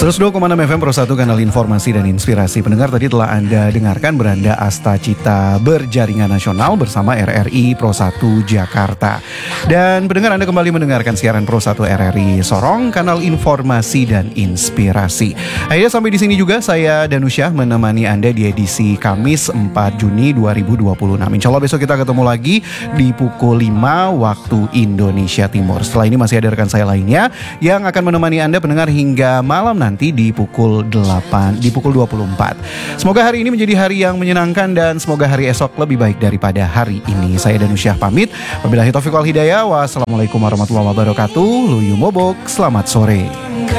102,6 FM Pro 1 Kanal Informasi dan Inspirasi. Pendengar, tadi telah Anda dengarkan Beranda Asta Cita Berjaringan Nasional bersama RRI Pro 1 Jakarta. Dan pendengar, Anda kembali mendengarkan siaran Pro 1 RRI Sorong, Kanal Informasi dan Inspirasi. Akhirnya sampai di sini juga saya Danusyah menemani Anda di edisi Kamis 4 Juni 2026. Insya Allah besok kita ketemu lagi di pukul 5 waktu Indonesia Timur. Setelah ini masih ada rekan saya lainnya yang akan menemani Anda pendengar hingga malam nanti di pukul 8, di pukul 24. Semoga hari ini menjadi hari yang menyenangkan dan semoga hari esok lebih baik daripada hari ini. Saya Danusyah pamit. Wabillahi taufiq wal hidayah. Wassalamualaikum warahmatullahi wabarakatuh. Luyu Mobok, selamat sore.